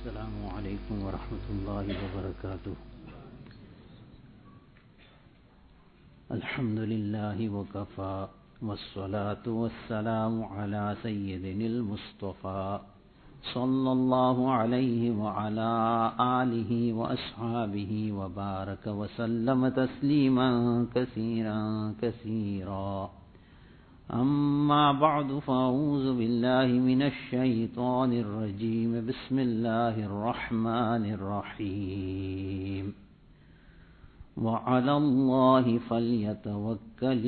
السلام عليكم ورحمة الله وبركاته. الحمد لله وكفى والصلاة والسلام على سيدنا المصطفى صلى الله عليه وعلى آله وأصحابه وبارك وسلم تسليما كثيرا كثيرا. أما بعد فأعوذ بالله من الشيطان الرجيم. بسم الله الرحمن الرحيم. وعلى الله فليتوكل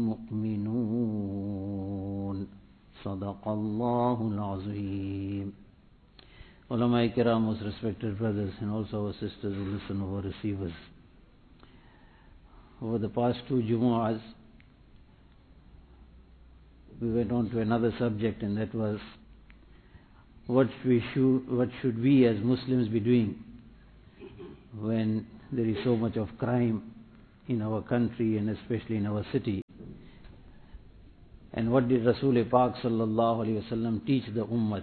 المؤمنون. صدق الله العظيم. Ulama Kiram, most respected brothers and also our sisters who listen over receivers. Over the past 2 Jumu'ahs, we went on to another subject, and that was what should we as Muslims be doing when there is so much of crime in our country and especially in our city. And what did Rasul Pak sallallahu alaihi wasallam teach the ummah?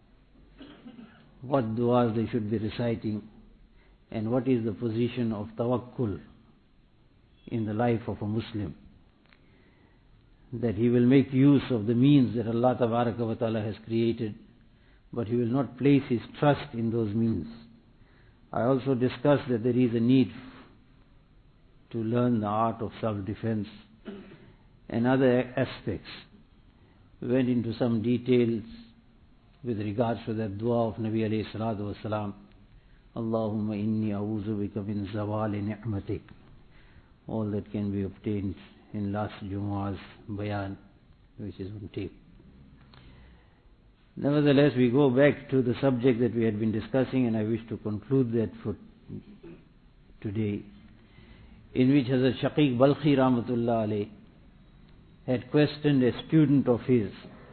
What du'as they should be reciting, and what is the position of tawakkul in the life of a Muslim? That he will make use of the means that Allah Tabaraka wa Ta'ala has created, but he will not place his trust in those means. I also discussed that there is a need to learn the art of self-defense and other aspects. We went into some details with regards to that dua of Nabi alayhi salatu wasalam, Allahumma inni a'udhu bika min zawali ni'matik. All that can be obtained in last Jumu'ah's bayan, which is on tape. Nevertheless, we go back to the subject that we had been discussing, and I wish to conclude that for today, in which Hazrat Shaqiq Balkhi Rahmatullah alayh had questioned a student of his,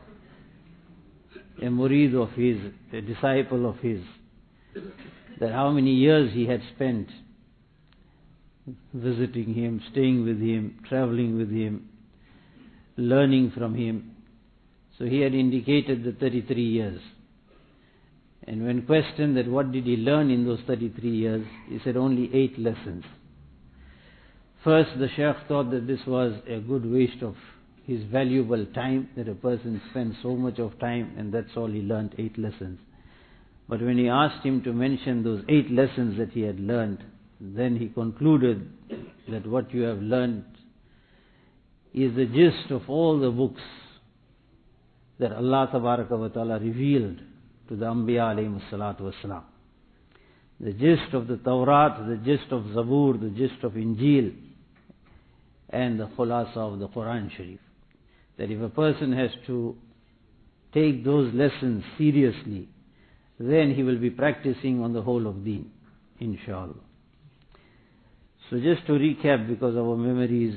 a murid of his, a disciple of his, that how many years he had spent visiting him, staying with him, traveling with him, learning from him. So he had indicated the 33 years. And when questioned that what did he learn in those 33 years, he said only 8 lessons. First, the Shaykh thought that this was a good waste of his valuable time, that a person spends so much of time and that's all he learned, 8 lessons. But when he asked him to mention those 8 lessons that he had learned, then he concluded that what you have learned is the gist of all the books that Allah Tabaraka wa Ta'ala revealed to the Anbiya alayhi salatu wasalam. The gist of the Tawrat, the gist of Zabur, the gist of Injil, and the khulasa of the Quran Sharif. That if a person has to take those lessons seriously, then he will be practicing on the whole of Deen, inshallah. So just to recap, because our memories,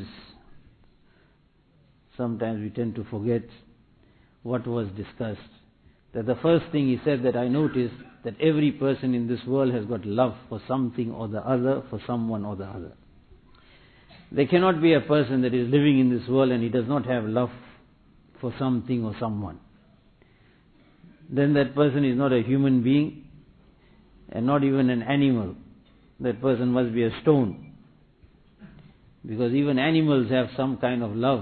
sometimes we tend to forget what was discussed. That the first thing he said that I noticed that every person in this world has got love for something or the other, for someone or the other. There cannot be a person that is living in this world and he does not have love for something or someone. Then that person is not a human being and not even an animal. That person must be a stone. Because even animals have some kind of love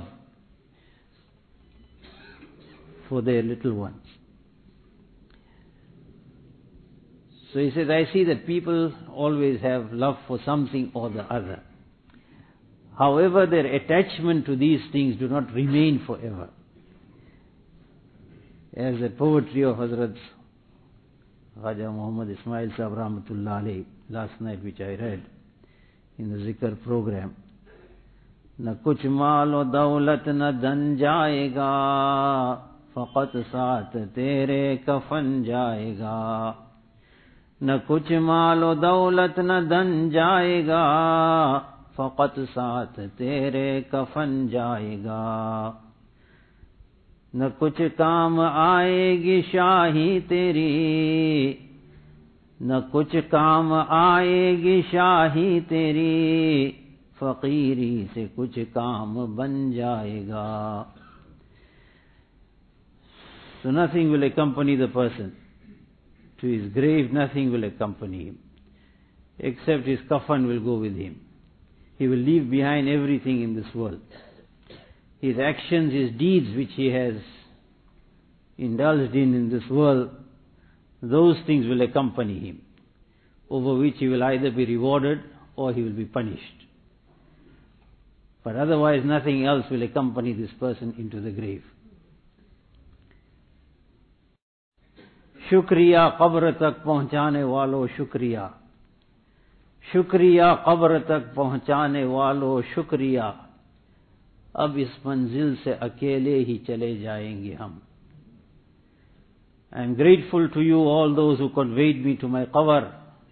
for their little ones. So he says, I see that people always have love for something or the other. However, their attachment to these things do not remain forever. As the poetry of Hazrat Khaja Muhammad Ismail Sahib Rahmatullah alayh, last night which I read in the Zikr program, न कुछ माल और दौलत न धन जाएगा, फकत साथ तेरे कफन जाएगा. न कुछ माल और दौलत न धन जाएगा, फकत साथ तेरे कफन जाएगा. न कुछ काम आएगी शाही तेरी, न कुछ काम आएगी शाही तेरी, फकीरी से कुछ काम बन जाएगा. So nothing will accompany the person. to his grave, nothing will accompany him, except his kafan will go with him. He will leave behind everything in this world. His actions, his deeds which he has indulged in this world, those things will accompany him, over which he will either be rewarded or he will be punished. But otherwise nothing else will accompany this person into the grave. शुक्रिया कब्र तक पहुंचाने वालों शुक्रिया, शुक्रिया कब्र तक पहुंचाने वालों शुक्रिया, अब इस मंजिल से अकेले ही चले जाएंगे हम. I am grateful to you, all those who conveyed me to my qabr.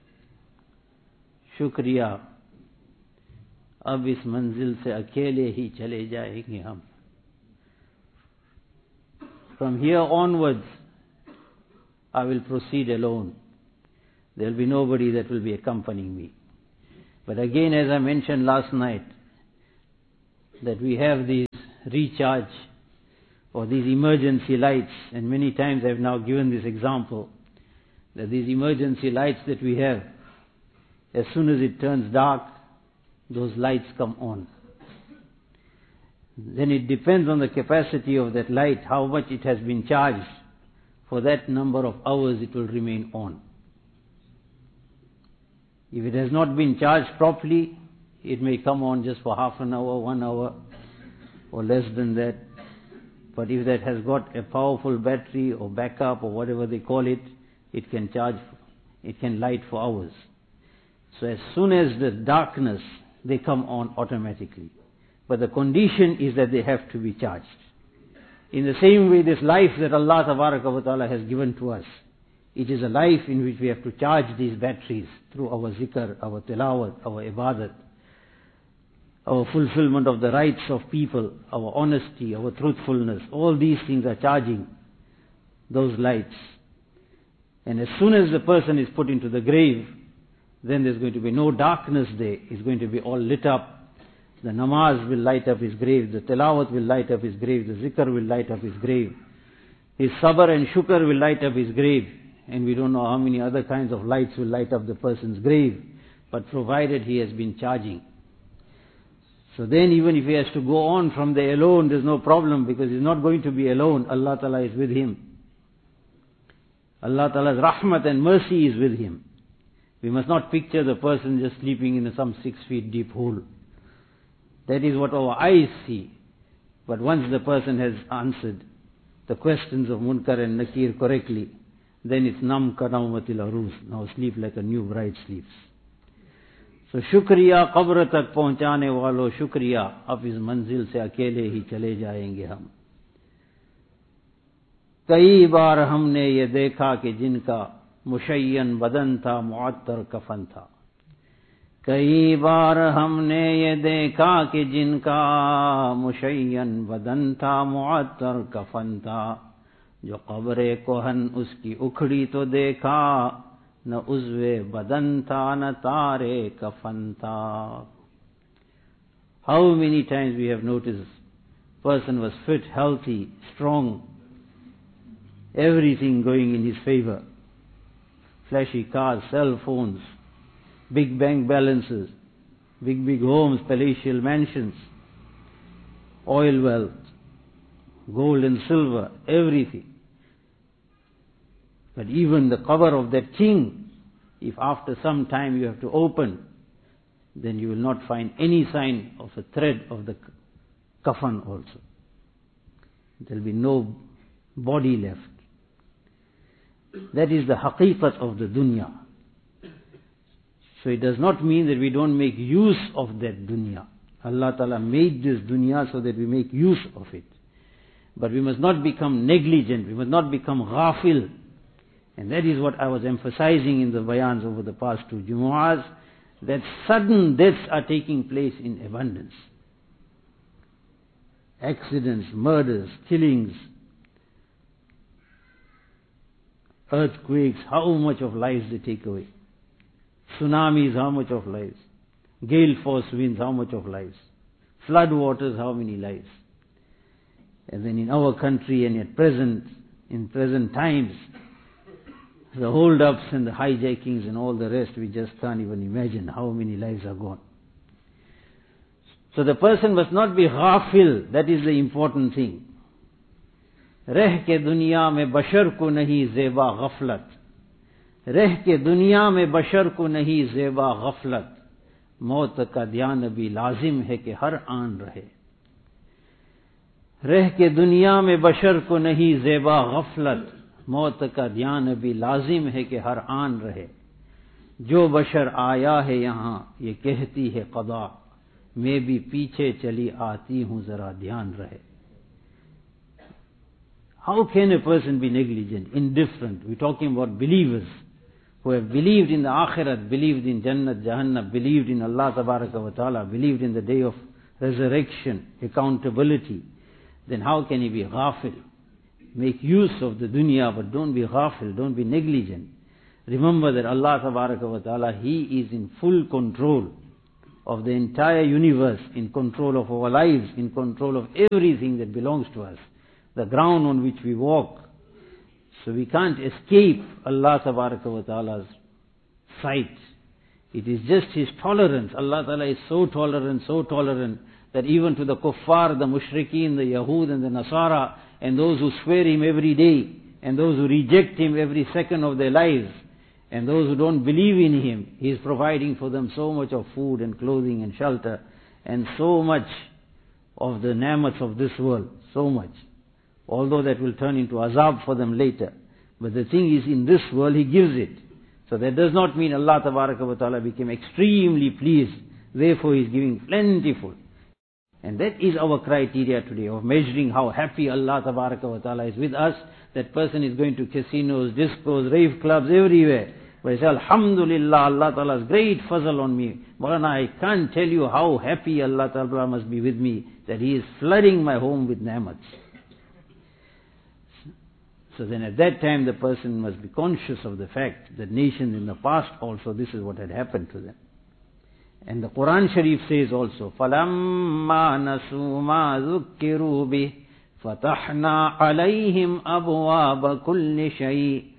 शुक्रिया, अब इस मंजिल से अकेले ही चले जाएंगे हम. From here onwards, I will proceed alone. There will be nobody that will be accompanying me. But again, as I mentioned last night, that we have these recharge or these emergency lights, and many times I have now given this example, that these emergency lights that we have, as soon as it turns dark, those lights come on. Then it depends on the capacity of that light, how much it has been charged. For that number of hours it will remain on. If it has not been charged properly, it may come on just for half an hour, 1 hour, or less than that. But if that has got a powerful battery or backup or whatever they call it, it can charge, it can light for hours. So as soon as the darkness, they come on automatically. But the condition is that they have to be charged. In the same way, this life that Allah Tabaraka wa Ta'ala has given to us, it is a life in which we have to charge these batteries through our zikr, our tilawat, our ibadat, our fulfillment of the rights of people, our honesty, our truthfulness. All these things are charging those lights. And as soon as the person is put into the grave, then there's going to be no darkness there. It's going to be all lit up. The namaz will light up his grave, the tilawat will light up his grave, the zikr will light up his grave. His sabr and shukr will light up his grave. And we don't know how many other kinds of lights will light up the person's grave, but provided he has been charging. So then even if he has to go on from there alone, there's no problem, because he's not going to be alone. Allah Ta'ala is with him. Allah Ta'ala's rahmat and mercy is with him. We must not picture the person just sleeping in some 6 feet deep hole. That is what our eyes see. But once the person has answered the questions of Munkar and Nakir correctly, then it's nam ka nawmatil aruz. Now sleep like a new bride sleeps. So shukriya qabr tak pahunchane walo shukriya, ab is manzil se akele hi chale jayenge hum. कई बार हमने ये देखा कि जिनका मुशय्यन बदन था मुअत्तर कफन था. कई बार हमने ये देखा कि जिनका मुशय्यन बदन था मुअत्तर कफन था. जो कब्रे कोहन उसकी उखड़ी तो देखा, न उज़्वे बदन था न तारे कफन था. How many times we have noticed person was fit, healthy, strong, everything going in his favor. Flashy cars, cell phones, big bank balances, big homes, palatial mansions, oil wealth, gold and silver, everything. But even the cover of that king, if after some time you have to open, then you will not find any sign of a thread of the kafan also. There will be no body left. That is the haqiqat of the dunya. So it does not mean that we don't make use of that dunya. Allah Ta'ala made this dunya so that we make use of it. But we must not become negligent, we must not become ghafil. And that is what I was emphasizing in the bayans over the past 2 Jumu'ahs, that sudden deaths are taking place in abundance. Accidents, murders, killings, earthquakes, how much of lives they take away. Tsunamis, how much of lives. Gale force winds, how much of lives. Flood waters, how many lives. And then in our country and in present times, The hold-ups and the hijackings and all the rest, we just can't even imagine how many lives are gone. So the person must not be ghafil, that is the important thing. रह के दुनिया में बशर को नहीं ज़ेबा गफलत, रह के दुनिया में बशर को नहीं ज़ेबा गफलत, मौत का ध्यान भी लाजिम है कि हर आन रहे। रह के दुनिया में बशर को नहीं ज़ेबा गफलत, मौत का ध्यान भी लाजिम है कि हर आन रहे। जो बशर आया है यहाँ ये कहती है क़दा, मैं भी पीछे चली आती हूँ जरा ध्यान रहे। How can a person be negligent, indifferent? We're talking about believers who have believed in the Akhirat, believed in Jannat, Jahannam, believed in Allah Tabaraka wa Ta'ala, believed in the day of resurrection, accountability. Then how can he be ghafil? Make use of the dunya, but don't be ghafil, don't be negligent. Remember that Allah Tabaraka wa Ta'ala, He is in full control of the entire universe, in control of our lives, in control of everything that belongs to us, the ground on which we walk. So we can't escape Allah Tabaraka wa Ta'ala's sight. It is just His tolerance. Allah Ta'ala is so tolerant that even to the kuffar, the mushrikeen, the Yahud and the Nasara, and those who swear Him every day, and those who reject Him every second of their lives, and those who don't believe in Him, He is providing for them so much of food and clothing and shelter, and so much of the ni'mats of this world, so much. Although that will turn into azab for them later. But the thing is, in this world He gives it. So that does not mean Allah Tabaraka wa Ta'ala became extremely pleased. Therefore He is giving plentiful. And that is our criteria today of measuring how happy Allah Tabaraka wa Ta'ala is with us. That person is going to casinos, discos, rave clubs, everywhere. But he says, Alhamdulillah, Allah Ta'ala's great fazl on me. Maulana, I can't tell you how happy Allah Ta'ala must be with me, that He is flooding my home with ni'mats. So then at that time the person must be conscious of the fact that nations in the past also this is what had happened to them. And the Quran Sharif says also, فَلَمَّا نَسُوا مَا ذُكِّرُوا بِهِ فَتَحْنَا عَلَيْهِمْ أَبْوَابَ كُلِّ شَيْءٍ